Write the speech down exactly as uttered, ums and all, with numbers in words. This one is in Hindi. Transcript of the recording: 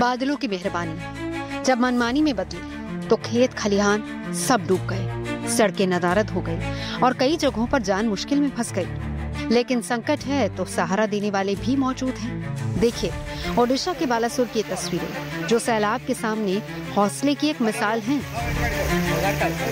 बादलों की मेहरबानी जब मनमानी में बदली तो खेत खलिहान सब डूब गए, सड़कें नदारद हो गई और कई जगहों पर जान मुश्किल में फंस गई। लेकिन संकट है तो सहारा देने वाले भी मौजूद हैं। देखिए ओडिशा के बालासुर की तस्वीरें जो सैलाब के सामने हौसले की एक मिसाल हैं।